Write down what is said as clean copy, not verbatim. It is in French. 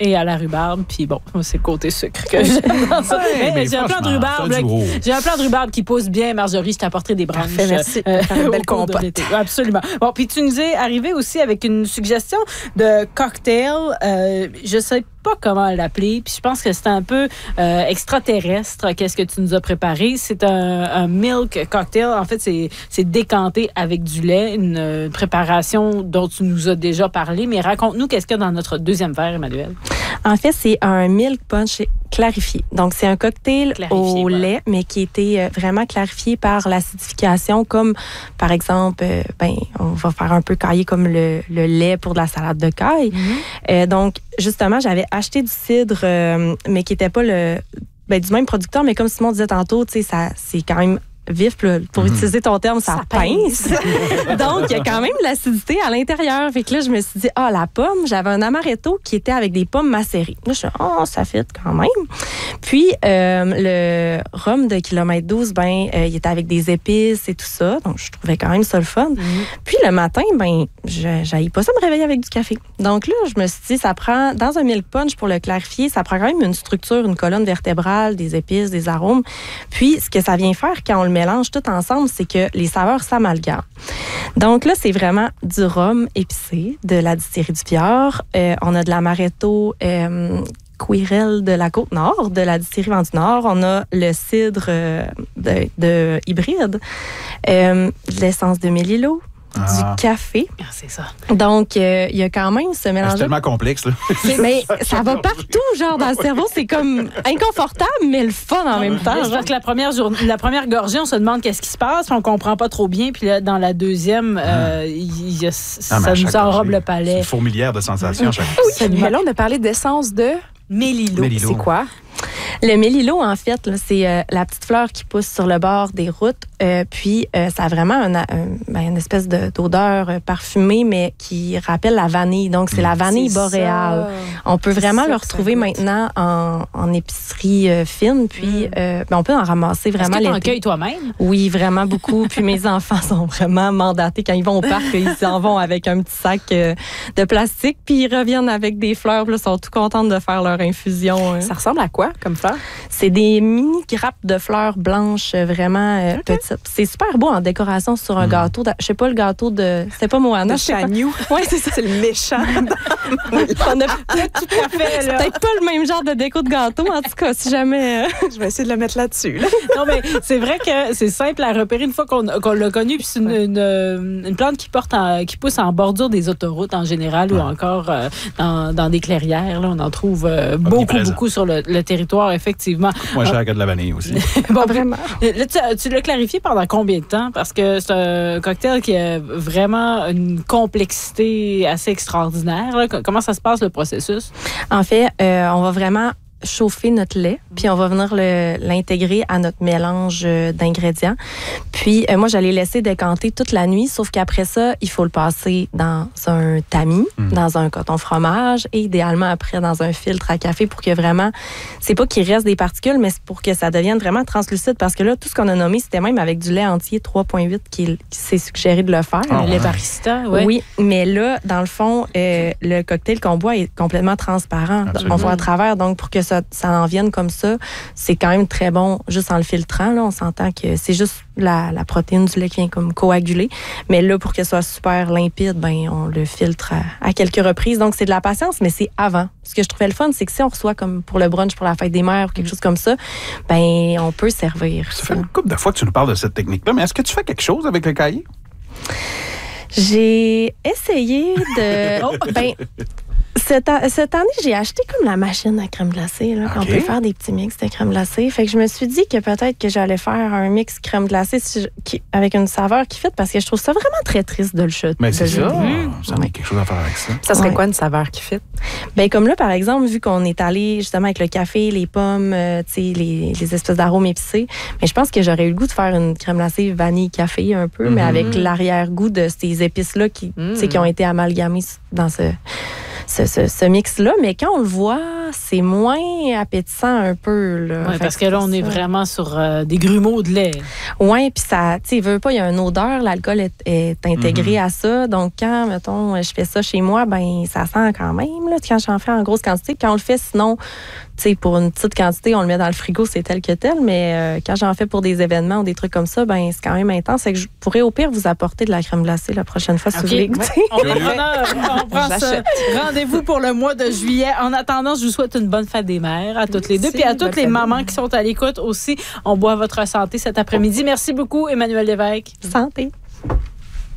et à la rhubarbe. Puis bon, c'est le côté sucre que j'aime dans ça. Mais j'ai un plant de rhubarbe. J'ai un plant de rhubarbe qui pousse bien. Marjorie, je t'ai apporté des branches. Parfait, merci. Une belle compote. Absolument. Bon, puis tu nous es arrivé aussi avec une suggestion de cocktail. Je sais pas comment l'appeler, puis je pense que c'est un peu extraterrestre. Qu'est-ce que tu nous as préparé? C'est un milk cocktail. En fait, c'est décanté avec du lait, une préparation dont tu nous as déjà parlé, mais raconte-nous qu'est-ce qu'il y a dans notre deuxième verre, Emmanuelle. En fait, c'est un milk punch clarifié. Donc, c'est un cocktail au lait, mais qui a été vraiment clarifié par l'acidification, comme, par exemple, on va faire un peu cailler comme le lait pour de la salade de caille. Donc, justement, j'avais acheté du cidre, mais qui n'était pas du même producteur, mais comme Simon disait tantôt, tu sais, c'est quand même vif, pour utiliser ton terme, ça pince. Donc, il y a quand même de l'acidité à l'intérieur. Fait que là, je me suis dit, la pomme, j'avais un amaretto qui était avec des pommes macérées. Là, je suis ça fit quand même. Puis, le rhum de kilomètre 12, il était avec des épices et tout ça. Donc, je trouvais quand même ça le fun. Puis, le matin, j'haïs pas ça me réveiller avec du café. Donc là, je me suis dit, ça prend, dans un milk punch, pour le clarifier, ça prend quand même une structure, une colonne vertébrale, des épices, des arômes. Puis, ce que ça vient faire quand on le mélange tout ensemble, c'est que les saveurs s'amalgament. Donc là, c'est vraiment du rhum épicé de la distillerie du Fjord. On a de l'amaretto Quirel de la Côte-Nord, de la distillerie Vent-du-Nord. On a le cidre de hybride, de l'essence de mélilo, du café. C'est ça. Donc, il y a quand même ce mélange. C'est tellement complexe, là. Mais ça va partout, genre, dans le cerveau. C'est comme inconfortable, mais le fun en même temps. Je pense que la première gorgée, on se demande qu'est-ce qui se passe, puis on comprend pas trop bien. Puis là, dans la deuxième, ça nous enrobe le palais. C'est une fourmilière de sensations chaque fois. Oui, mais là, on a parlé d'essence de mélilo. C'est quoi? Le mélilo, en fait, là, c'est la petite fleur qui pousse sur le bord des routes. Puis, ça a vraiment une espèce d'odeur parfumée, mais qui rappelle la vanille. Donc, c'est la vanille boréale. On peut vraiment le retrouver maintenant en épicerie fine. Puis, on peut en ramasser vraiment. Est-ce que tu en cueilles toi-même? Oui, vraiment beaucoup. Puis, mes enfants sont vraiment mandatés. Quand ils vont au parc, ils s'en vont avec un petit sac de plastique. Puis, ils reviennent avec des fleurs. Puis, là, ils sont tout contents de faire leur infusion. Ça ressemble à quoi comme fleurs? C'est des mini grappes de fleurs blanches vraiment petites. C'est super beau en décoration sur un gâteau. Je sais pas, le gâteau de... C'était pas Moana. De Chagnou. Oui, c'est ça. C'est le méchant. On a tout à fait, là. C'est peut-être pas le même genre de déco de gâteau, en tout cas, si jamais... Je vais essayer de le mettre là-dessus. Là. Non, mais c'est vrai que c'est simple à repérer une fois qu'on l'a connu. Puis c'est une plante qui pousse en bordure des autoroutes en général ou encore dans des clairières. Là, on en trouve beaucoup sur le territoire, effectivement. Moins cher que de la vanille aussi. Bon, vraiment. Là, tu l'as clarifié pendant combien de temps? Parce que c'est un cocktail qui a vraiment une complexité assez extraordinaire. Là. Comment ça se passe, le processus? En fait, on va vraiment chauffer notre lait, puis on va venir l'intégrer à notre mélange d'ingrédients. Puis, moi, j'allais laisser décanter toute la nuit, sauf qu'après ça, il faut le passer dans un tamis, dans un coton fromage et idéalement après dans un filtre à café pour que vraiment, c'est pas qu'il reste des particules, mais c'est pour que ça devienne vraiment translucide parce que là, tout ce qu'on a nommé, c'était même avec du lait entier 3,8 qui s'est suggéré de le faire. Le lait barista, oui. Oui, mais là, dans le fond, le cocktail qu'on boit est complètement transparent. Absolument. On voit à travers, donc pour que ça en vienne comme ça, c'est quand même très bon juste en le filtrant. Là, on s'entend que c'est juste la protéine du lait qui vient comme coaguler. Mais là, pour que ce soit super limpide, on le filtre à quelques reprises. Donc, c'est de la patience, mais c'est avant. Ce que je trouvais le fun, c'est que si on reçoit comme pour le brunch, pour la fête des mères ou quelque chose comme ça, on peut servir. Ça fait une couple de fois que tu nous parles de cette technique-là, mais est-ce que tu fais quelque chose avec le cahier? J'ai essayé de... Cette année, j'ai acheté comme la machine à crème glacée, là, qu'on peut faire des petits mix de crème glacée. Fait que je me suis dit que peut-être que j'allais faire un mix crème glacée avec une saveur qui fit, parce que je trouve ça vraiment très triste de le jeter. Mais c'est ça. Ça a quelque chose à faire avec ça. Ça serait quoi une saveur qui fit? Comme là, par exemple, vu qu'on est allé justement avec le café, les pommes, les espèces d'arômes épicés, mais je pense que j'aurais eu le goût de faire une crème glacée vanille-café un peu, mais avec l'arrière-goût de ces épices-là qui ont été amalgamées dans ce mix-là. Mais quand on le voit, c'est moins appétissant un peu. Oui, parce que là, on est vraiment sur des grumeaux de lait. Oui, puis ça, tu sais, veut pas, il y a une odeur, l'alcool est intégré à ça. Donc, quand, mettons, je fais ça chez moi, ben ça sent quand même, là, quand j'en fais en grosse quantité. Quand on le fait, sinon, tu sais, pour une petite quantité, on le met dans le frigo, c'est tel que tel. Mais quand j'en fais pour des événements ou des trucs comme ça, ben c'est quand même intense. C'est que je pourrais au pire vous apporter de la crème glacée la prochaine fois si vous voulez goûter. On prend ça. Rendez-vous pour le mois de juillet. En attendant, je vous souhaite une bonne fête des mères à toutes les deux. Puis à toutes les mamans qui sont à l'écoute aussi. On boit votre santé cet après-midi. Merci beaucoup, Emmanuelle Lévesque. Santé.